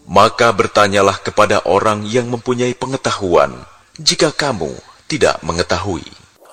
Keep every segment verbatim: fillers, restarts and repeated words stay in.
Maka bertanyalah kepada orang yang mempunyai pengetahuan, jika kamu tidak mengetahui.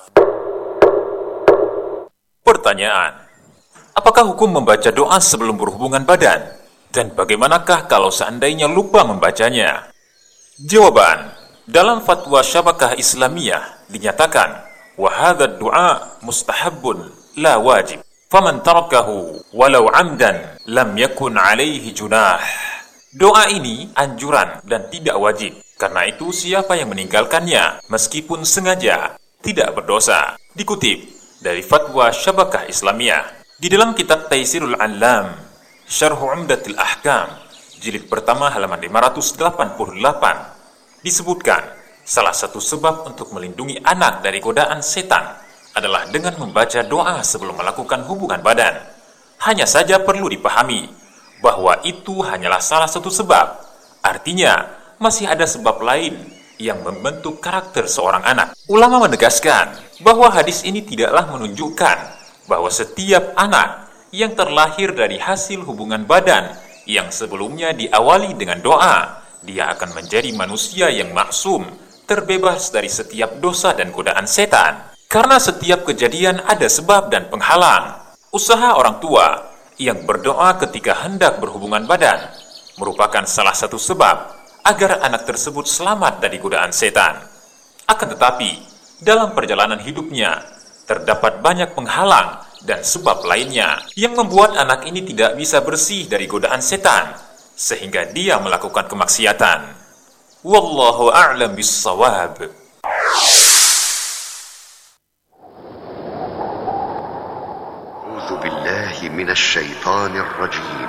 Pertanyaan: apakah hukum membaca doa sebelum berhubungan badan? Dan bagaimanakah kalau seandainya lupa membacanya? Jawaban: dalam fatwa Syabakah Islamiyah dinyatakan, wa hadzal du'a mustahabbun la wajib. Faman tarakahu walau 'amdan lam yakun 'alaihi junah. Doa ini anjuran dan tidak wajib. Karena itu siapa yang meninggalkannya meskipun sengaja tidak berdosa. Dikutip dari fatwa Syabakah Islamiyah di dalam kitab Taisirul Allam Syarh Umdatil Ahkam jilid pertama halaman lima ratus delapan puluh delapan disebutkan salah satu sebab untuk melindungi anak dari godaan setan adalah dengan membaca doa sebelum melakukan hubungan badan. Hanya saja perlu dipahami bahwa itu hanyalah salah satu sebab. Artinya, masih ada sebab lain yang membentuk karakter seorang anak. Ulama menegaskan bahwa hadis ini tidaklah menunjukkan bahwa setiap anak yang terlahir dari hasil hubungan badan yang sebelumnya diawali dengan doa, dia akan menjadi manusia yang maksum, terbebas dari setiap dosa dan godaan setan. Karena setiap kejadian ada sebab dan penghalang. Usaha orang tua yang berdoa ketika hendak berhubungan badan merupakan salah satu sebab agar anak tersebut selamat dari godaan setan. Akan tetapi, dalam perjalanan hidupnya, terdapat banyak penghalang dan sebab lainnya yang membuat anak ini tidak bisa bersih dari godaan setan, sehingga dia melakukan kemaksiatan. Wallahu a'lam bis-shawab. أعوذ بالله من الشيطان الرجيم